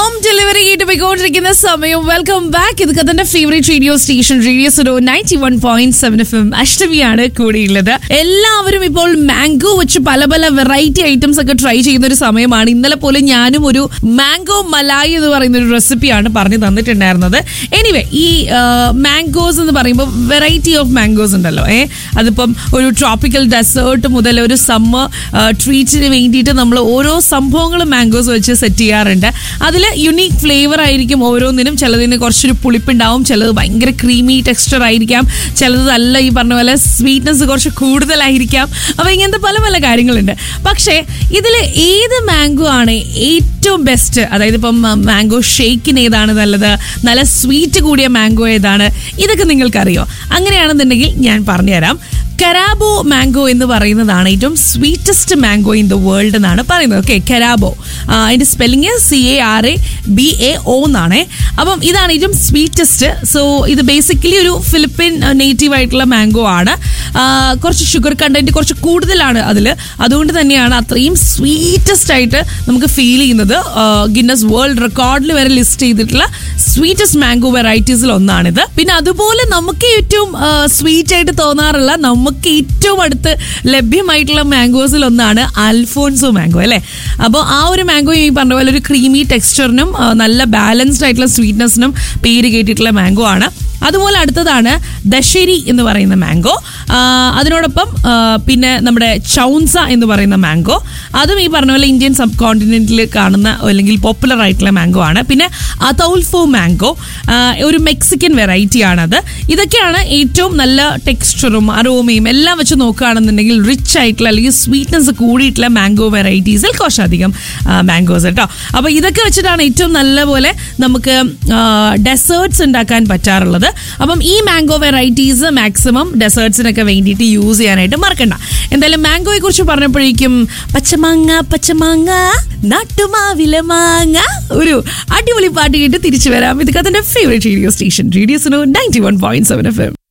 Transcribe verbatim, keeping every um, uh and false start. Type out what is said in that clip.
Home delivery ആയിട്ട് പോയിക്കൊണ്ടിരിക്കുന്ന സമയം. Welcome back. ഇത് കഥന്റെ favourite radio station radio Suno ninety one point seven F M. അഷ്ടമിയാണ് കൂടിയുള്ളത്. എല്ലാവരും ഇപ്പോൾ മാംഗോ വെച്ച് പല പല വെറൈറ്റി ഐറ്റംസ് ഒക്കെ ട്രൈ ചെയ്യുന്ന ഒരു സമയമാണ്. ഇന്നലെ പോലും ഞാനും ഒരു മാംഗോ മലായി എന്ന് പറയുന്ന ഒരു റെസിപ്പിയാണ് പറഞ്ഞു തന്നിട്ടുണ്ടായിരുന്നത്. എനിവേ, ഈ മാംഗോസ് എന്ന് പറയുമ്പോൾ വെറൈറ്റി ഓഫ് മാംഗോസ് ഉണ്ടല്ലോ. ഏഹ് അതിപ്പം ഒരു ട്രോപ്പിക്കൽ ഡെസേർട്ട് മുതൽ ഒരു സമ്മർ ട്രീറ്റിന് വേണ്ടിയിട്ട് നമ്മൾ ഓരോ സംഭവങ്ങളും മാംഗോസ് വെച്ച് സെറ്റ് ചെയ്യാറുണ്ട്. അതിൽ യുണീക്ക് ഫ്ലേവർ ആയിരിക്കും ഓരോന്നിനും. ചിലതിന് കുറച്ചൊരു പുളിപ്പുണ്ടാവും, ചിലത് ഭയങ്കര ക്രീമി ടെക്സ്ചർ ആയിരിക്കാം, ചിലത് നല്ല ഈ പറഞ്ഞ പോലെ സ്വീറ്റ്നെസ് കുറച്ച് കൂടുതലായിരിക്കാം. അപ്പോൾ ഇങ്ങനത്തെ പല പല കാര്യങ്ങളുണ്ട്. പക്ഷേ ഇതിൽ ഏത് മാംഗോ ആണ് ഏറ്റവും ബെസ്റ്റ്? അതായത് ഇപ്പം മാംഗോ ഷേക്കിന് ഏതാണ് നല്ലത്, നല്ല സ്വീറ്റ് കൂടിയ മാംഗോ ഏതാണ്, ഇതൊക്കെ നിങ്ങൾക്കറിയോ? അങ്ങനെയാണെന്നുണ്ടെങ്കിൽ ഞാൻ പറഞ്ഞുതരാം. കരാബോ മാംഗോ എന്ന് പറയുന്നതാണ് ഏറ്റവും sweetest mango in the world എന്നാണ് പറയുന്നത്. ഓക്കെ, കരാബോ, അതിന്റെ spelling C A R A B A O എന്നാണ്. അപ്പം ഇതാണ് ഏറ്റവും സ്വീറ്റസ്റ്റ്. സോ ഇത് ബേസിക്കലി ഒരു ഫിലിപ്പീൻ നേറ്റീവ് ആയിട്ടുള്ള മാംഗോ ആണ്. കുറച്ച് ഷുഗർ കണ്ടന്റ് കുറച്ച് കൂടുതലാണ് അതിൽ. അതുകൊണ്ട് തന്നെയാണ് അത്രയും സ്വീറ്റസ്റ്റ് ആയിട്ട് നമുക്ക് ഫീൽ ചെയ്യുന്നത്. ഗിന്നസ് വേൾഡ് റെക്കോർഡിൽ വരെ ലിസ്റ്റ് ചെയ്തിട്ടുള്ള സ്വീറ്റസ്റ്റ് മാംഗോ വെറൈറ്റീസിൽ ഒന്നാണിത്. പിന്നെ അതുപോലെ നമുക്ക് ഏറ്റവും സ്വീറ്റ് ആയിട്ട് തോന്നാറുള്ള നമുക്ക് ഏറ്റവും അടുത്ത് ലഭ്യമായിട്ടുള്ള മാംഗോസിൽ ഒന്നാണ് അൽഫോൺസോ മാംഗോ അല്ലേ. അപ്പോൾ ആ ഒരു മാംഗോ ഈ പറഞ്ഞ പോലെ ഒരു ക്രീമി ടെക്സ്ചറിനും നല്ല ബാലൻസ്ഡ് ആയിട്ടുള്ള സ്വീറ്റ്നെസ്സിനും പേര് കേട്ടിട്ടുള്ള മാംഗോ ആണ്. അതുപോലെ അടുത്തതാണ് ദശരി എന്ന് പറയുന്ന മാംഗോ. അതിനോടൊപ്പം പിന്നെ നമ്മുടെ ചൗൻസ എന്ന് പറയുന്ന മാംഗോ, അതും ഈ പറഞ്ഞ പോലെ ഇന്ത്യൻ സബ് കോണ്ടിനെന്റിൽ കാണുന്ന അല്ലെങ്കിൽ പോപ്പുലർ ആയിട്ടുള്ള മാംഗോ ആണ്. പിന്നെ അതൗൽഫോ മാംഗോ, ഒരു മെക്സിക്കൻ വെറൈറ്റി ആണത്. ഇതൊക്കെയാണ് ഏറ്റവും നല്ല ടെക്സ്ചറും അരോമയും എല്ലാം വെച്ച് നോക്കുകയാണെന്നുണ്ടെങ്കിൽ റിച്ച് ആയിട്ടുള്ള അല്ലെങ്കിൽ സ്വീറ്റ്നെസ് കൂടിയിട്ടുള്ള മാംഗോ വെറൈറ്റീസിൽ കുറച്ചധികം മാംഗോസ് കേട്ടോ. അപ്പോൾ ഇതൊക്കെ വെച്ചിട്ടാണ് ഏറ്റവും നല്ല പോലെ നമുക്ക് ഡെസേർട്സ് ഉണ്ടാക്കാൻ പറ്റാറുള്ളത്. അപ്പം ഈ മാംഗോ വെറൈറ്റീസ് മാക്സിമം ഡെസേർട്സിനൊക്കെ വേണ്ടിയിട്ട് യൂസ് ചെയ്യാനായിട്ട് മറക്കണ്ട. എന്തായാലും മാംഗോയെ കുറിച്ച് പറഞ്ഞപ്പോഴേക്കും പച്ചമാങ്ങ പച്ചമാങ്ങ നാട്ടുമാവില മാങ്ങ ഒരു അടിപൊളി പാട്ട് കേട്ട് തിരിച്ചു വരാം. ഇത് കഥന്റെ favourite radio station radio Suno ninety one point seven F M.